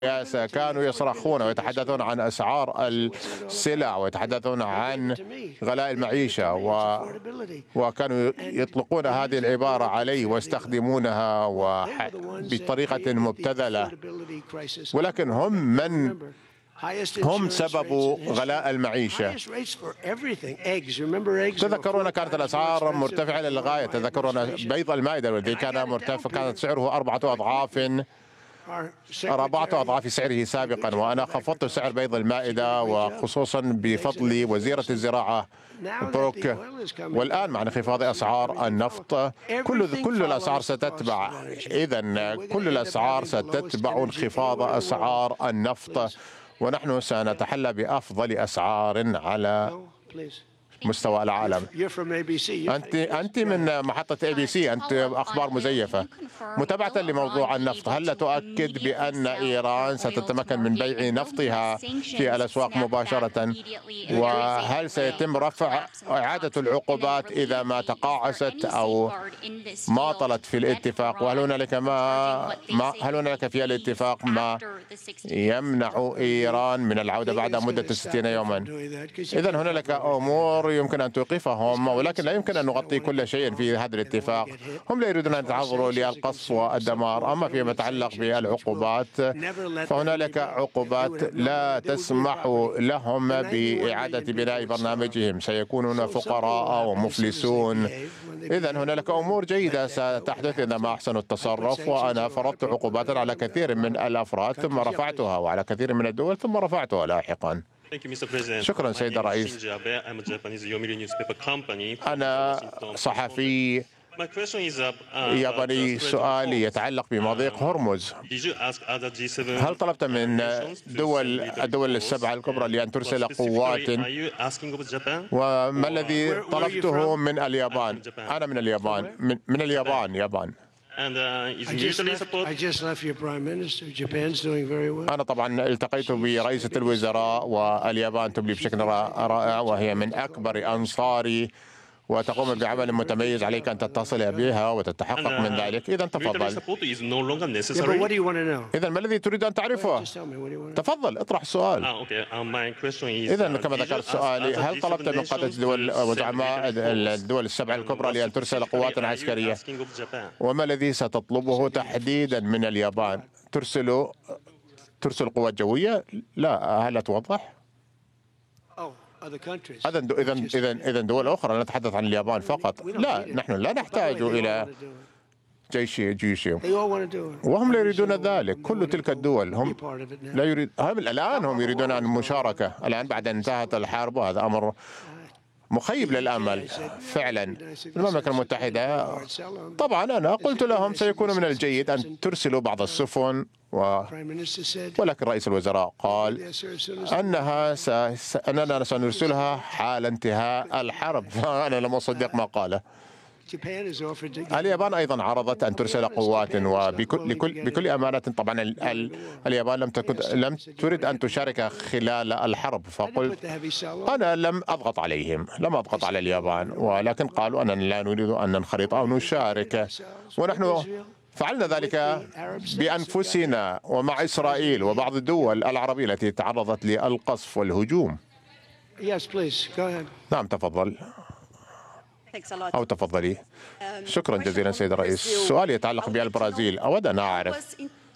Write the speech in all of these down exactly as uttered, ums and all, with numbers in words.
الرئاسة كانوا يصرخون ويتحدثون عن أسعار السلع ويتحدثون عن غلاء المعيشة و... وكانوا يطلقون هذه العبارة علي ويستخدمونها وح... بطريقة مبتذلة، ولكن هم من هم سبب غلاء المعيشة. تذكرون كانت الأسعار مرتفعة للغاية، تذكرون بيض المائدة الذي كان مرتفع كانت سعره أربعة أضعاف أربعة أضعاف سعره سابقا، وأنا خفضت سعر بيض المائدة وخصوصا بفضل وزيرة الزراعة بروك. والآن مع انخفاض أسعار النفط كل كل الأسعار ستتبع، إذا كل الأسعار ستتبع انخفاض أسعار النفط، ونحن سنتحلى بأفضل أسعار على مستوى العالم. أنت أنت من محطة اي بي سي، أنت أخبار مزيفة. متابعة لموضوع النفط، هل تؤكد بأن إيران ستتمكن من بيع نفطها في الأسواق مباشرة؟ وهل سيتم رفع إعادة العقوبات إذا ما تقاعست أو ماطلت في الاتفاق؟ وهل هنالك ما, ما هل هنالك في الاتفاق ما يمنع إيران من العودة بعد مدة ستين يوما؟ إذن هنالك أمور يمكن أن توقفهم، ولكن لا يمكن أن نغطي كل شيء في هذا الاتفاق. هم لا يريدون أن يتعرضوا للقصف والدمار. أما فيما يتعلق بالعقوبات فهنالك عقوبات لا تسمح لهم بإعادة بناء برنامجهم، سيكونون فقراء ومفلسون. إذن هنالك أمور جيدة ستحدث إذا ما أحسنوا التصرف، وأنا فرضت عقوبات على كثير من الأفراد ثم رفعتها، وعلى كثير من الدول ثم رفعتها لاحقا. شكرا سيد الرئيس. أنا صحفي ياباني. سؤالي يتعلق بمضيق هرمز. هل طلبت من دول الدول السبعة الكبرى لأن ترسل قوات؟ وما الذي طلبته من اليابان؟ أنا من اليابان، من, من اليابان يابان. أنا طبعا التقيت برئيسة الوزراء، واليابان تبلي بشكل رائع وهي من أكبر أنصاري وتقوم بعمل متميز. عليك أن تتصل بها وتتحقق من ذلك. إذا تفضل. إذا ما الذي تريد أن تعرفه؟ تفضل اطرح السؤال. إذا كما ذكرت سؤالي، هل طلبت من قادة الدول وزعماء الدول السبع الكبرى لأن ترسل قوات عسكرية؟ وما الذي ستطلبه تحديدا من اليابان؟ ترسل ترسل قوات جوية؟ لا، هل أتوضح؟ إذا إذا إذا إذا دول أخرى، لا نتحدث عن اليابان فقط. لا، نحن لا نحتاج إلى جيش جيوشهم، وهم لا يريدون ذلك. كل تلك الدول هم لا يريد هم الآن هم يريدون المشاركة الآن بعد أن انتهت الحرب، وهذا أمر مخيب للأمل فعلا. المملكة المتحدة طبعا أنا قلت لهم سيكون من الجيد أن ترسلوا بعض السفن و... ولكن رئيس الوزراء قال أنها س... أننا سنرسلها حال انتهاء الحرب، فأنا لم أصدق ما قاله. اليابان أيضا عرضت أن ترسل قوات، وبكل بكل, بكل أمانة طبعا ال... ال... اليابان لم تكن لم تريد أن تشارك خلال الحرب، فقلت أنا لم أضغط عليهم، لم أضغط على اليابان، ولكن قالوا أننا لا نريد أن ننخرط أو نشارك، ونحن فعلنا ذلك بأنفسنا ومع إسرائيل وبعض الدول العربية التي تعرضت للقصف والهجوم. نعم تفضل أو تفضلي. شكرا جزيلا سيد الرئيس. سؤالي يتعلق بالبرازيل. أود أن أعرف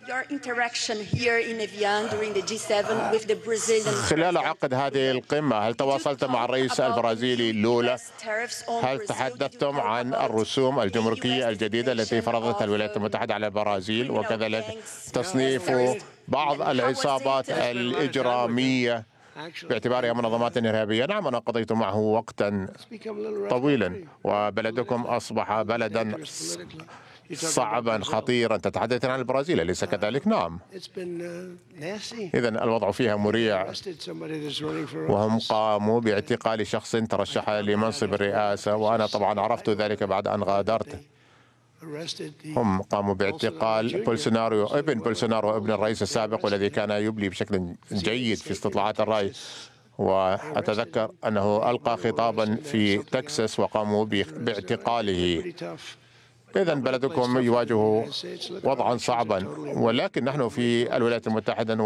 خلال عقد هذه القمة هل تواصلت مع الرئيس البرازيلي لولا؟ هل تحدثتم عن الرسوم الجمركية الجديدة التي فرضتها الولايات المتحدة على البرازيل، وكذلك تصنيف بعض العصابات الإجرامية باعتبارها منظمات إرهابية؟ نعم أنا قضيت معه وقتا طويلا، وبلدكم أصبح بلدا صعبا خطيرا. تتحدث عن البرازيل أليس كذلك؟ نعم. إذا الوضع فيها مريع، وهم قاموا باعتقال شخص ترشح لمنصب الرئاسة، وأنا طبعا عرفت ذلك بعد أن غادرت. هم قاموا باعتقال بولسونارو، ابن بولسونارو ابن الرئيس السابق، والذي كان يبلي بشكل جيد في استطلاعات الرأي، وأتذكر أنه ألقى خطابا في تكساس وقاموا باعتقاله. إذا بلدكم يواجه وضعا صعبا، ولكن نحن في الولايات المتحدة